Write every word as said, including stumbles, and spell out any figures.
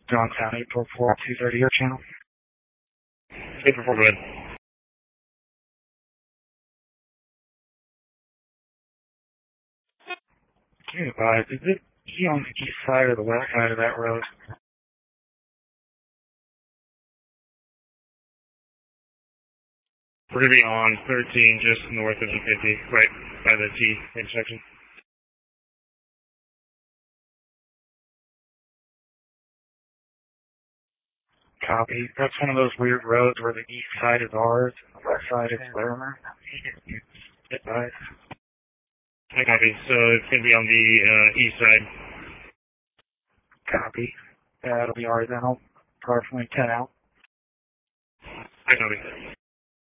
Johnstown eight four four two thirty, your channel. eight four four, go ahead. Can you advise, is it he on the east side or the west side of that road? We're going to be on thirteen, just north of the fifty, right by the T intersection. Copy. That's one of those weird roads where the east side is ours and the west side is Larimer. Advise. I copy. So it's going to be on the uh, east side. Copy. That'll be ours then. I'll approximately ten out. I copy.